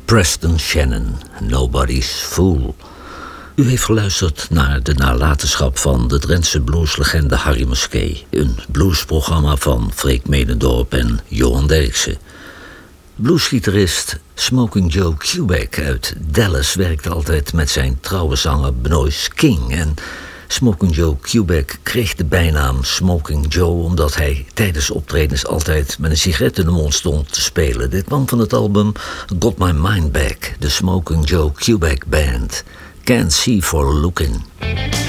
Preston Shannon, Nobody's Fool. U heeft geluisterd naar de nalatenschap van de Drentse blueslegende Harry Muskee. Een bluesprogramma van Freek Medendorp en Johan Derksen. Bluesgitarist Smoking Joe Kubek uit Dallas werkte altijd met zijn trouwe zanger Benoist King. En Smoking Joe Kubek kreeg de bijnaam Smoking Joe omdat hij tijdens optredens altijd met een sigaret in de mond stond te spelen. Dit kwam van het album Got My Mind Back, de Smoking Joe Kubek Band. Can't See for Looking.